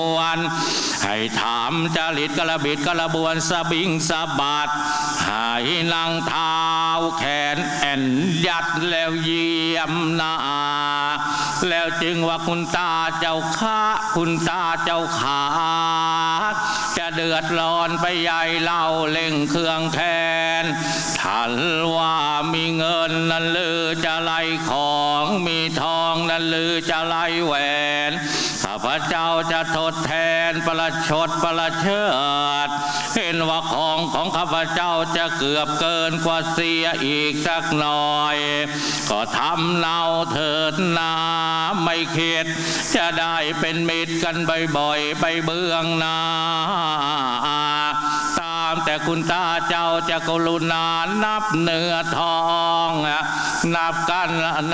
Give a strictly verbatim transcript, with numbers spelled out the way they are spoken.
ให้ถามจริตกระบิดกระบวนสบิงสะบัดให้นั่งเท้าแขนแอนยัดแล้วเยี่ยมนาแล้วจึงว่าคุณตาเจ้าข้าคุณตาเจ้าขาจะเดือดร้อนไปใหญ่เล่าเล่งเครื่องแทนท่านว่ามีเงินนั้นลือจะไล่ของมีทองนั้นลือจะไล่แหวนข้าพเจ้าจะทดแทนประชดประเชิดเห็นว่าของของข้าพเจ้าจะเกือบเกินกว่าเสียอีกสักหน่อยก็ทำเนาเถิดนาไม่เข็ดจะได้เป็นมิตรกันบ่อยๆไปเบื้องหน้าตามแต่คุณตาเจ้าจะกรุณานับเนื้อทองนับกัน